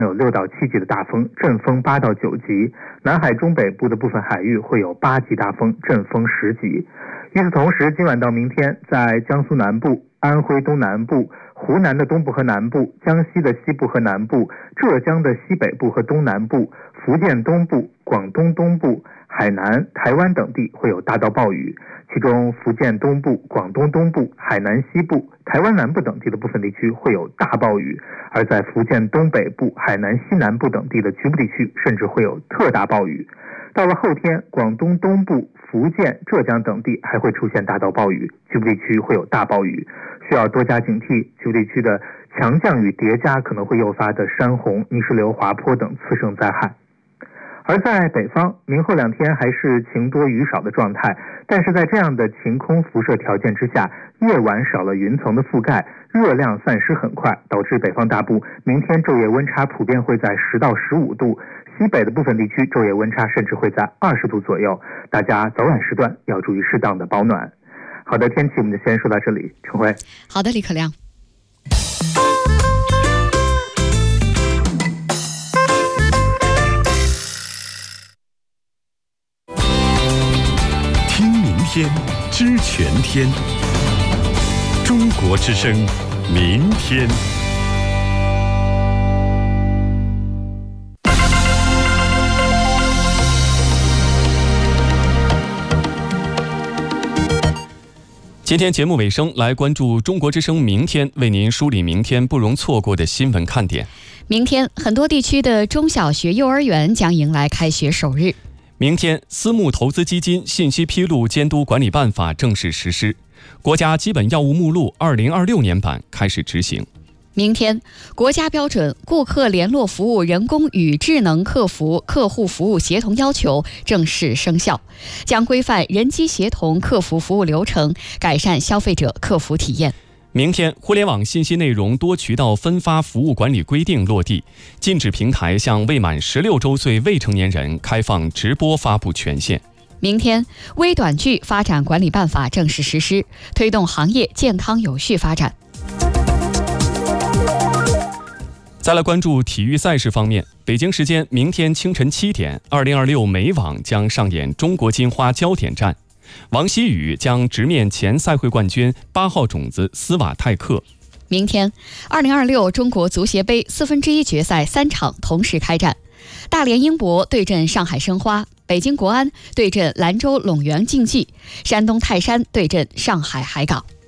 有6到7级的大风，阵风8到9级。南海中北部的部分海域会有8级大风，阵风10级。与此同时，今晚到明天，在江苏南部、安徽东南部、湖南的东部和南部、江西的西部和南部、浙江的西北部和东南部、福建东部、广东东部、海南、台湾等地会有大到暴雨，其中福建东部、广东东部、海南西部、台湾南部等地的部分地区会有大暴雨，而在福建东北部、海南西南部等地的局部地区甚至会有特大暴雨。到了后天，广东东部、福建、浙江等地还会出现大到暴雨，局部地区会有大暴雨，需要多加警惕。局部地区的强降雨叠加可能会诱发的山洪、泥石流、滑坡等次生灾害。而在北方，明后2天还是晴多雨少的状态，但是在这样的晴空辐射条件之下，夜晚少了云层的覆盖，热量散失很快，导致北方大部明天昼夜温差普遍会在10到15度，西北的部分地区昼夜温差甚至会在20度左右，大家早晚时段要注意适当的保暖。好的，天气我们就先说到这里，陈辉。 好的，李可亮。 天知全天，中国之声，明天。 今天节目尾声，来关注中国之声明天为您梳理明天不容错过的新闻看点。 明天，很多地区的中小学、幼儿园将迎来开学首日。 明天，私募投资基金信息披露监督管理办法正式实施，国家基本药物目录2026年版开始执行。 明天，国家标准顾客联络服务人工与智能客户服务协同要求正式生效，将规范人机协同客服服务流程，改善消费者客服体验。 明天，互联网信息内容多渠道分发服务管理规定落地，禁止平台向未满16周岁未成年人开放直播发布权限。 明天，微短剧发展管理办法正式实施，推动行业健康有序发展。 再来关注体育赛事方面，北京时间明天清晨7点，2026美网将上演中国金花焦点战。王希雨将直面前赛会冠军8号种子斯瓦泰克。 明天，2026中国足协杯1/4决赛3场同时开战，大连英博对阵上海申花，北京国安对阵兰州陇源竞技，山东泰山对阵上海海港。